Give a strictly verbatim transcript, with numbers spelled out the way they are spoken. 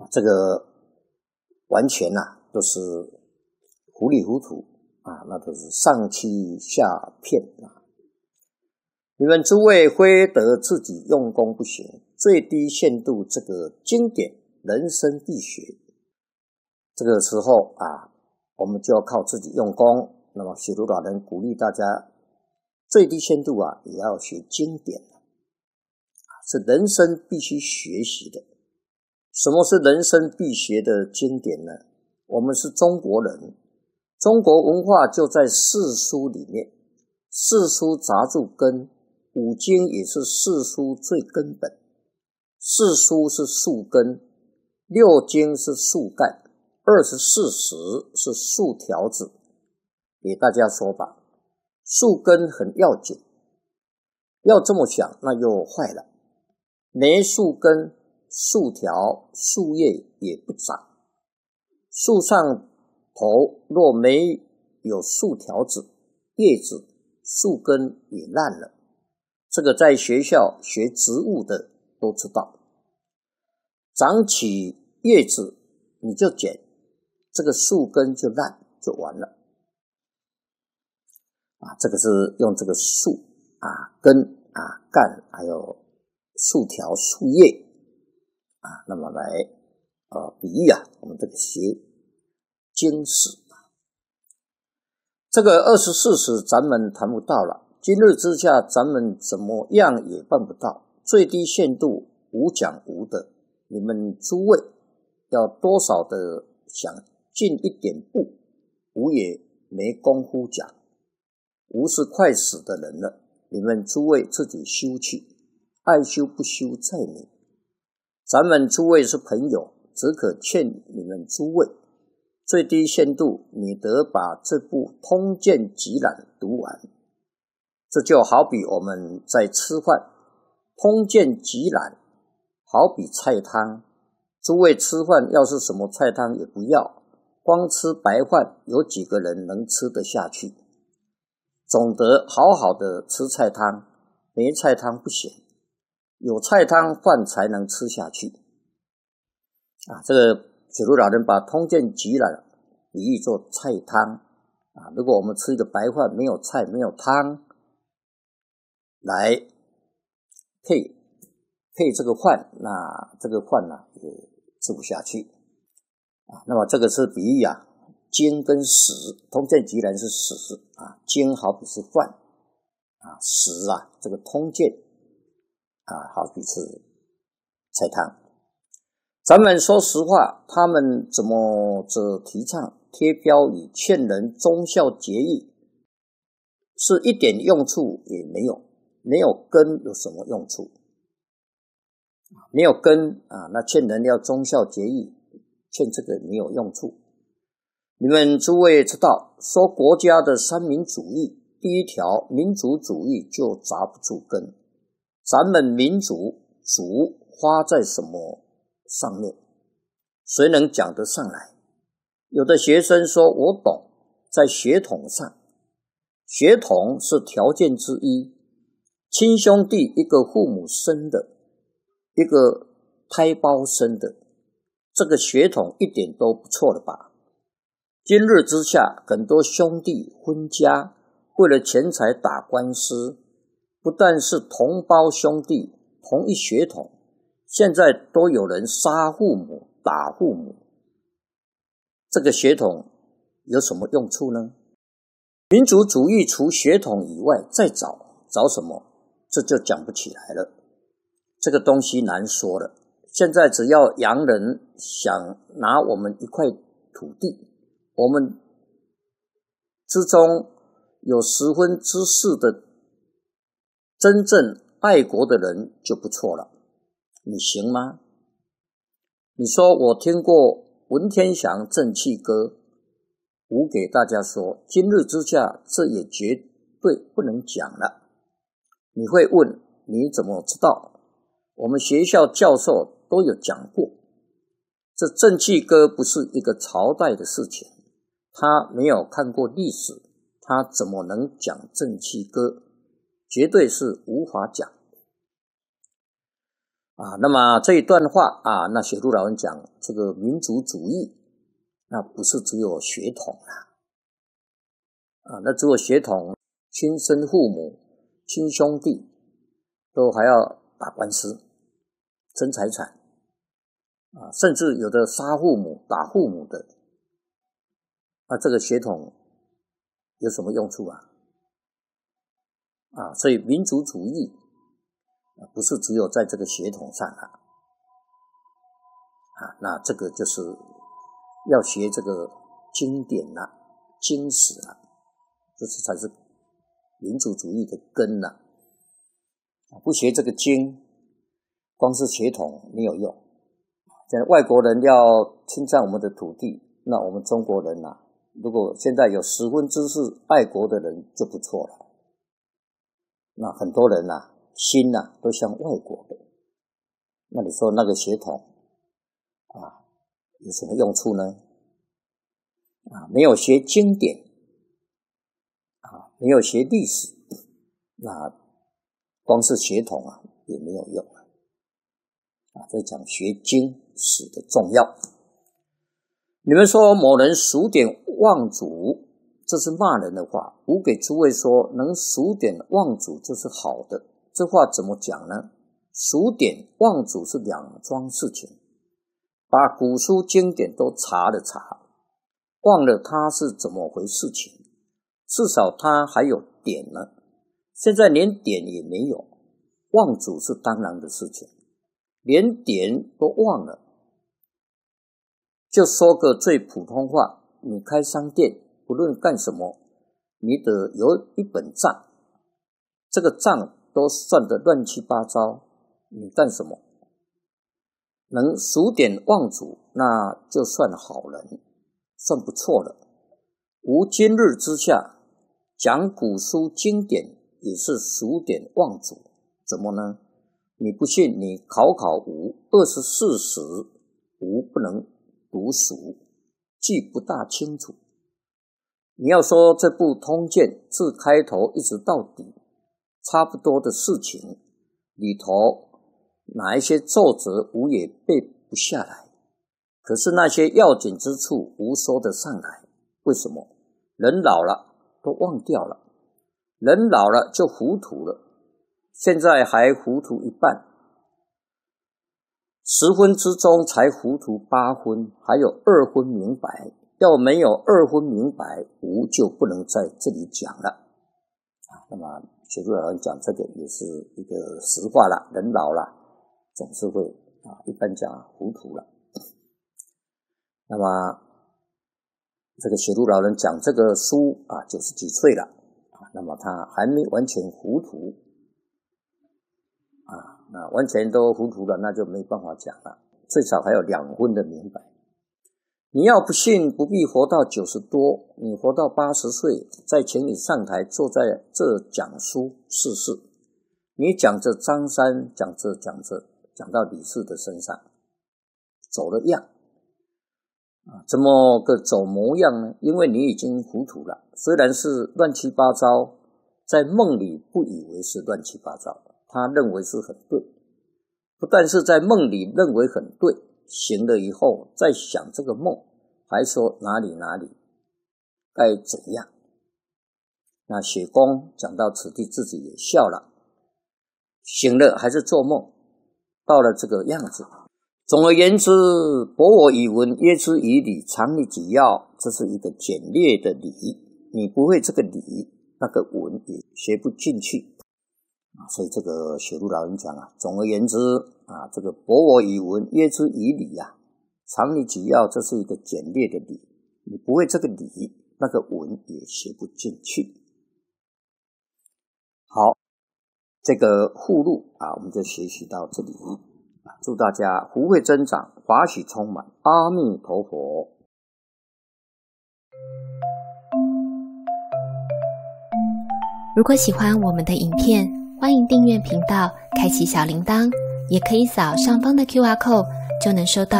这个完全啊都是糊里糊涂啊，那都是上欺下骗啊。你们诸位非得自己用功不行，最低限度这个经典人生必学，这个时候啊，我们就要靠自己用功。那么许多老人鼓励大家，最低限度啊也要学经典，是人生必须学习的。什么是人生必学的经典呢？我们是中国人，中国文化就在四书里面，四书杂著根，五经也是四书最根本，四书是树根，六经是树干，二十四史是树条子。给大家说吧，树根很要紧，要这么想那又坏了，没树根，树条树叶也不长，树上头若没有树条子，叶子树根也烂了。这个在学校学植物的都知道，长起叶子你就剪，这个树根就烂就完了啊。这个是用这个树啊根啊干还有树条树叶啊，那么来呃比喻啊我们这个学经史。这个二十四史咱们谈不到了，今日之下咱们怎么样也办不到，最低限度无讲无的，你们诸位要多少的想进一点步，无也没功夫讲，无是快死的人了，你们诸位自己修去，爱修不修在你。咱们诸位是朋友，只可劝你们诸位，最低限度你得把这部《通鉴集览》读完。这就好比我们在吃饭，《通鉴集览》好比菜汤，诸位吃饭要是什么菜汤也不要，光吃白饭有几个人能吃得下去？总得好好的吃菜汤，没菜汤不行，有菜汤饭才能吃下去啊。这个许多老人把《通鉴集览》比喻做菜汤啊，如果我们吃一个白饭，没有菜没有汤来配配这个饭，那这个饭呢、啊、也吃不下去啊。那么这个是比喻啊，经跟史，通鉴集览是史啊，经好比是饭啊，史啊这个通鉴啊好比是菜汤。咱们说实话，他们怎么着提倡贴标语劝人忠孝节义，是一点用处也没有，没有根有什么用处？没有根啊，那劝人要忠孝节义，劝这个没有用处。你们诸位知道，说国家的三民主义，第一条民族主义就扎不住根。咱们民族主花在什么上面？谁能讲得上来？有的学生说我懂，在血统上，血统是条件之一，亲兄弟一个父母生的，一个胎胞生的，这个血统一点都不错了吧？今日之下，很多兄弟分家，为了钱财打官司，不但是同胞兄弟，同一血统，现在都有人杀父母、打父母，这个血统有什么用处呢？民族主义除血统以外，再找找什么？这就讲不起来了。这个东西难说了。现在只要洋人想拿我们一块土地，我们之中有十分之四的真正爱国的人就不错了，你行吗？你说我听过文天祥正气歌，我给大家说，今日之下这也绝对不能讲了。你会问，你怎么知道？我们学校教授都有讲过，这正气歌不是一个朝代的事情，他没有看过历史，他怎么能讲正气歌？绝对是无法讲。 啊，那么这一段话啊，那雪鹿老人讲这个民族主义，那不是只有血统啊，啊，那只有血统，亲生父母、亲兄弟都还要打官司、争财产啊，甚至有的杀父母、打父母的，那这个血统有什么用处啊？啊，所以民族主义不是只有在这个血统上啊，啊，那这个就是要学这个经典啦、经史啦，这是才是民族主义的根啦。不学这个经，光是血统没有用。现在外国人要侵占我们的土地，那我们中国人啊，如果现在有十分之四爱国的人就不错了。那很多人啊，心啊都像外国的，那你说那个血统啊有什么用处呢？啊，没有学经典啊，没有学历史，那光是血统啊也没有用啊。啊，这讲学经史的重要。你们说某人数典忘祖，这是骂人的话。吾给诸位说，能数典忘祖就是好的。这话怎么讲呢？数典忘祖是两桩事情。把古书经典都查了查，忘了它是怎么回事情，至少它还有典呢。现在连典也没有，忘祖是当然的事情，连典都忘了。就说个最普通话，你开商店，不论干什么，你得有一本账，这个账都算得乱七八糟，你干什么？能数典忘祖，那就算好人，算不错了。吾今日之下讲古书经典，也是数典忘祖，怎么呢？你不信，你考考吾，二十四时吾不能读数，记不大清楚。你要说这部通鉴自开头一直到底差不多的事情，里头哪一些奏折吾也背不下来，可是那些要紧之处吾说得上来。为什么？人老了都忘掉了，人老了就糊涂了，现在还糊涂一半，十分之中才糊涂八分，还有二分明白。要没有二分明白，吾就不能在这里讲了。啊，那么学术老人讲这个也是一个实话了，人老了总是会啊，一般讲糊涂了。那么这个学术老人讲这个书啊，九十几岁了啊，那么他还没完全糊涂啊，那完全都糊涂了，那就没办法讲了，最少还有两分的明白。你要不信，不必活到九十多，你活到八十岁，再请你上台坐在这讲书试试。你讲着张三，讲着讲着讲到李四的身上，走了样啊，怎么个走模样呢？因为你已经糊涂了，虽然是乱七八糟，在梦里不以为是乱七八糟，他认为是很对，不但是在梦里认为很对，醒了以后再想这个梦，还说哪里哪里该怎样。那雪公讲到此地自己也笑了，醒了还是做梦，到了这个样子。总而言之，博我以文，约之以理，常理己要，这是一个简略的理。你不会这个理，那个文也学不进去啊。所以这个雪鹿老人讲啊，总而言之啊，这个博我以文，约之以理啊，常理己要，这是一个简略的理。你不会这个理，那个文也学不进去。好，这个附录啊，我们就学习到这里。祝大家福慧增长，法喜充满，阿弥陀佛。 如果喜欢我们的影片，欢迎订阅频道，开启小铃铛，也可以扫上方的 Q R code，就能收到